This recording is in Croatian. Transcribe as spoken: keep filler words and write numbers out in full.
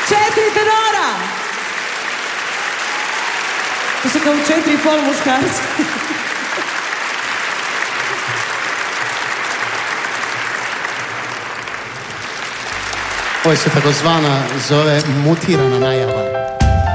Četiri tenora! To su kao četiri i pol muškarca. Ovo se takozvana zove mutirana najava.